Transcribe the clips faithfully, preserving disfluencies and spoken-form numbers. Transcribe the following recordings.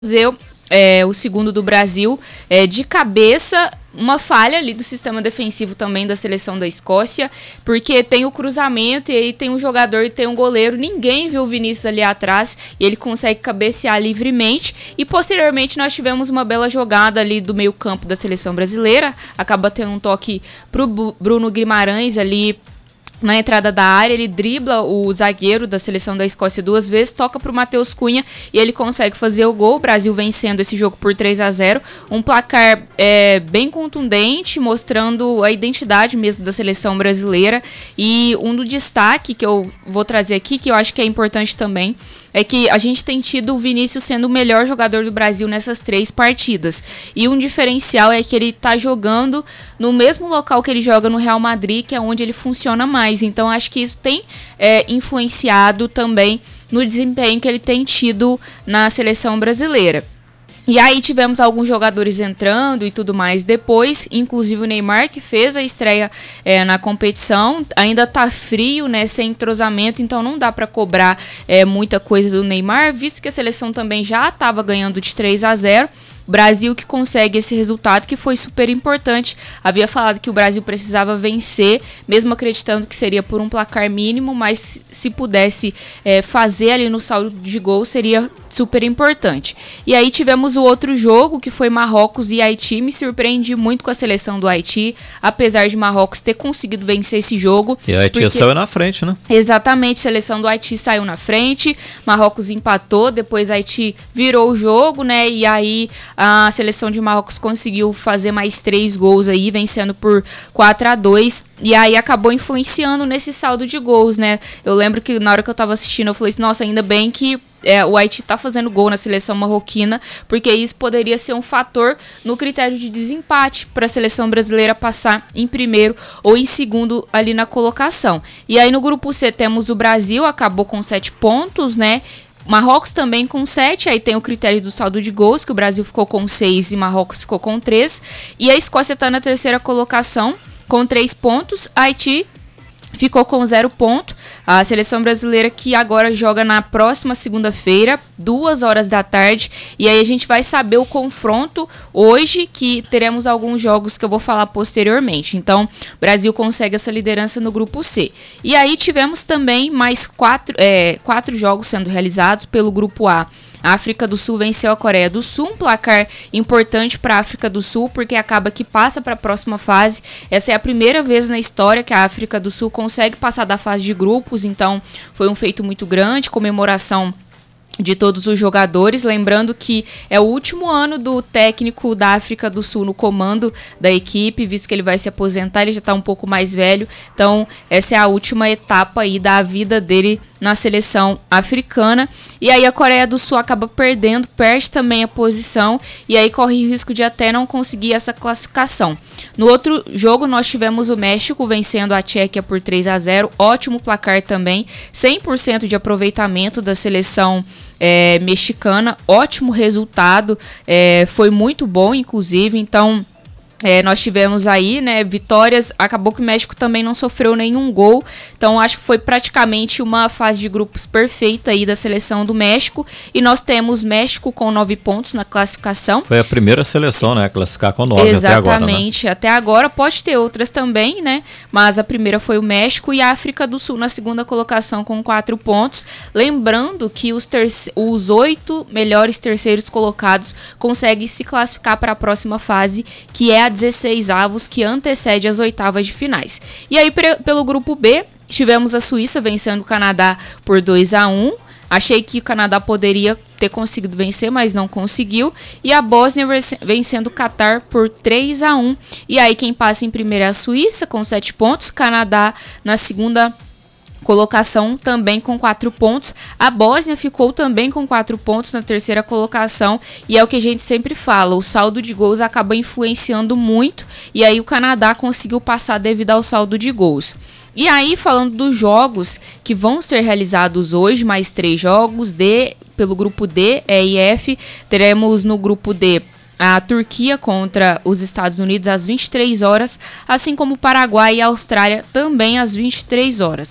fazer é, o segundo do Brasil é, de cabeça, uma falha ali do sistema defensivo também da seleção da Escócia, porque tem o cruzamento e aí tem um jogador e tem um goleiro, ninguém viu o Vinícius ali atrás e ele consegue cabecear livremente, e posteriormente nós tivemos uma bela jogada ali do meio campo da seleção brasileira, acaba tendo um toque pro Bruno Guimarães ali na entrada da área, ele dribla o zagueiro da seleção da Escócia duas vezes, toca para o Matheus Cunha e ele consegue fazer o gol. O Brasil vencendo esse jogo por três a zero. Um placar é, bem contundente, mostrando a identidade mesmo da seleção brasileira. E um do destaque que eu vou trazer aqui, que eu acho que é importante também, é que a gente tem tido o Vinícius sendo o melhor jogador do Brasil nessas três partidas. E um diferencial é que ele está jogando no mesmo local que ele joga no Real Madrid, que é onde ele funciona mais. Então acho que isso tem é, influenciado também no desempenho que ele tem tido na seleção brasileira. E aí tivemos alguns jogadores entrando e tudo mais depois, inclusive o Neymar, que fez a estreia é, na competição. Ainda tá frio, né, sem entrosamento, então não dá para cobrar é, muita coisa do Neymar, visto que a seleção também já estava ganhando de três a zero. Brasil que consegue esse resultado, que foi super importante. Havia falado que o Brasil precisava vencer, mesmo acreditando que seria por um placar mínimo, mas se pudesse é, fazer ali no saldo de gol, seria super importante. E aí tivemos o outro jogo, que foi Marrocos e Haiti. Me surpreendi muito com a seleção do Haiti, apesar de Marrocos ter conseguido vencer esse jogo. E a Haiti porque... saiu na frente, né? Exatamente, a seleção do Haiti saiu na frente, Marrocos empatou, depois a Haiti virou o jogo, né? E aí a seleção de Marrocos conseguiu fazer mais três gols aí, vencendo por quatro a dois. E aí acabou influenciando nesse saldo de gols, né? Eu lembro que na hora que eu tava assistindo, eu falei assim, nossa, ainda bem que É, o Haiti tá fazendo gol na seleção marroquina, porque isso poderia ser um fator no critério de desempate para a seleção brasileira passar em primeiro ou em segundo ali na colocação. E aí no grupo C temos o Brasil, acabou com sete pontos, né? Marrocos também com sete, aí tem o critério do saldo de gols, que o Brasil ficou com seis e Marrocos ficou com três. E a Escócia tá na terceira colocação com três pontos, a Haiti ficou com zero ponto. A seleção brasileira que agora joga na próxima segunda-feira, duas horas da tarde. E aí a gente vai saber o confronto hoje, que teremos alguns jogos que eu vou falar posteriormente. Então, o Brasil consegue essa liderança no grupo C. E aí tivemos também mais quatro, é, quatro jogos sendo realizados pelo grupo A. A África do Sul venceu a Coreia do Sul, um placar importante para a África do Sul, porque acaba que passa para a próxima fase. Essa é a primeira vez na história que a África do Sul consegue passar da fase de grupos, então foi um feito muito grande, comemoração de todos os jogadores, lembrando que é o último ano do técnico da África do Sul no comando da equipe, visto que ele vai se aposentar, ele já está um pouco mais velho, então essa é a última etapa aí da vida dele na seleção africana. E aí a Coreia do Sul acaba perdendo, perde também a posição, e aí corre o risco de até não conseguir essa classificação. No outro jogo nós tivemos o México vencendo a Tchequia por três a zero, ótimo placar também, cem por cento de aproveitamento da seleção é, mexicana, ótimo resultado, é, foi muito bom inclusive, então É, nós tivemos aí, né, vitórias, acabou que o México também não sofreu nenhum gol, então acho que foi praticamente uma fase de grupos perfeita aí da seleção do México, e nós temos México com nove pontos na classificação. Foi a primeira seleção, né, a classificar com nove até agora, né? Exatamente, até agora, pode ter outras também, né, mas a primeira foi o México, e a África do Sul na segunda colocação com quatro pontos, lembrando que os, terce- os oito melhores terceiros colocados conseguem se classificar para a próxima fase, que é a dezesseis avos, que antecede as oitavas de finais. E aí, pre- pelo grupo B, tivemos a Suíça vencendo o Canadá por dois a um. Achei que o Canadá poderia ter conseguido vencer, mas não conseguiu. E a Bósnia vencendo o Catar por três a um. E aí, quem passa em primeiro é a Suíça, com sete pontos. Canadá na segunda colocação também com quatro pontos. A Bósnia ficou também com quatro pontos na terceira colocação, e é o que a gente sempre fala, o saldo de gols acaba influenciando muito, e aí o Canadá conseguiu passar devido ao saldo de gols. E aí, falando dos jogos que vão ser realizados hoje, mais três jogos D, pelo grupo D, E e F, teremos no grupo D a Turquia contra os Estados Unidos às vinte e três horas, assim como o Paraguai e a Austrália também às vinte e três horas.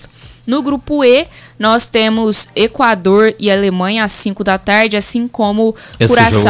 No grupo E, nós temos Equador e Alemanha às cinco da tarde, assim como Esse Curaçao. jogo